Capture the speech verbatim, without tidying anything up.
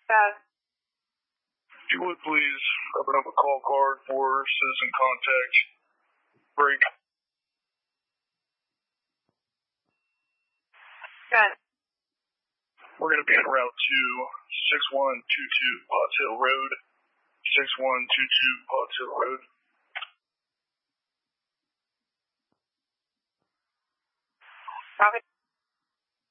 Got it. If you would please open up a call card for citizen contact break. Got it. We're going to be en route to six one two two Potts Hill Road. six one two two Potts Hill Road. Copy.